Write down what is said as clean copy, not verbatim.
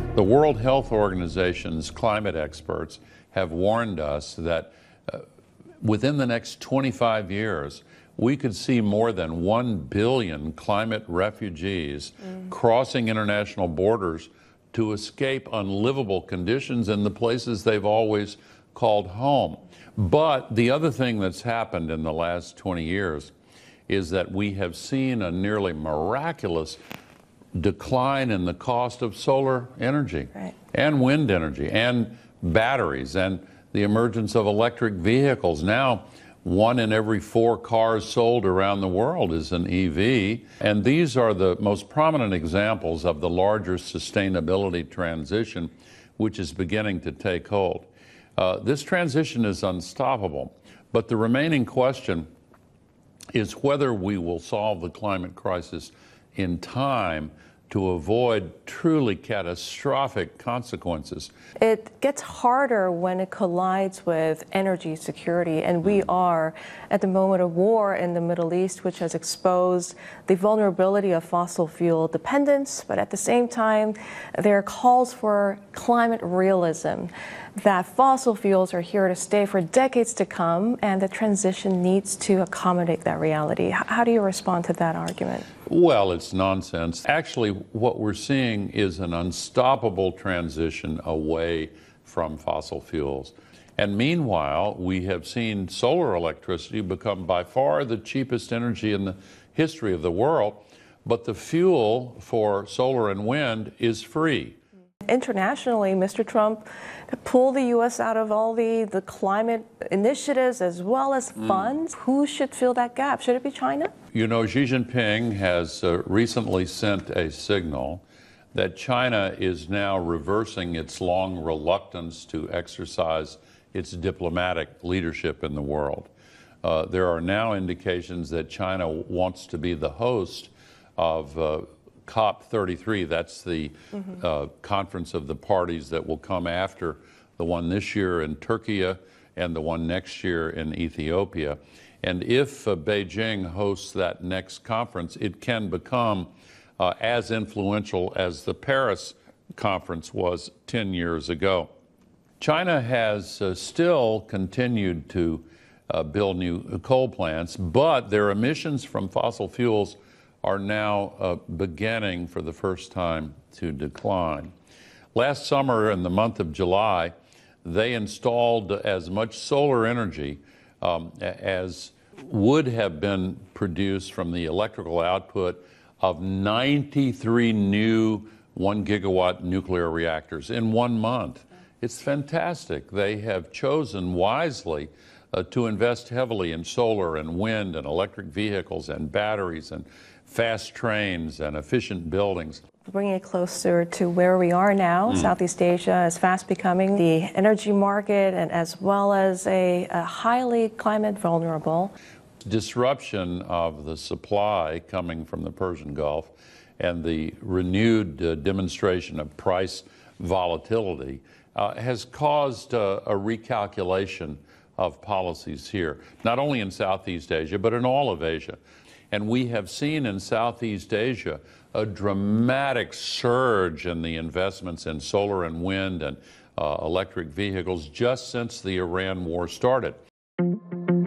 The World Health Organization's climate experts have warned us that within the next 25 years, we could see more than 1 billion climate refugees crossing international borders to escape unlivable conditions in the places they've always called home. But the other thing that's happened in the last 20 years is that we have seen a nearly miraculous decline in the cost of solar energy and wind energy and batteries and the emergence of electric vehicles. Now, 1 in every 4 cars sold around the world is an EV, and these are the most prominent examples of the larger sustainability transition which is beginning to take hold. This transition is unstoppable, but the remaining question is whether we will solve the climate crisis in time to avoid truly catastrophic consequences. It gets harder when it collides with energy security, and we are at the moment of war in the Middle East, which has exposed the vulnerability of fossil fuel dependence, but at the same time, there are calls for climate realism, that fossil fuels are here to stay for decades to come, and the transition needs to accommodate that reality. How do you respond to that argument? Well, it's nonsense. Actually, what we're seeing is an unstoppable transition away from fossil fuels. And meanwhile, we have seen solar electricity become by far the cheapest energy in the history of the world, but the fuel for solar and wind is free. Internationally, Mr. Trump pulled the U.S. out of all the climate initiatives as well as funds. Who should fill that gap? Should it be China? You know, Xi Jinping has recently sent a signal that China is now reversing its long reluctance to exercise its diplomatic leadership in the world. There are now indications that China wants to be the host of COP33, that's the conference of the parties that will come after the one this year in Turkey and the one next year in Ethiopia. And if Beijing hosts that next conference, it can become as influential as the Paris conference was 10 years ago. China has still continued to build new coal plants, but their emissions from fossil fuels are now beginning for the first time to decline. Last summer, in the month of July, they installed as much solar energy as would have been produced from the electrical output of 93 new 1 gigawatt nuclear reactors in 1 month. It's fantastic. They have chosen wisely to invest heavily in solar and wind and electric vehicles and batteries and fast trains and efficient buildings. Bringing it closer to where we are now, Southeast Asia is fast becoming the energy market and as well as a highly climate vulnerable. Disruption of the supply coming from the Persian Gulf and the renewed demonstration of price volatility has caused a recalculation of policies here, not only in Southeast Asia, but in all of Asia. And we have seen in Southeast Asia a dramatic surge in the investments in solar and wind and electric vehicles just since the Iran war started.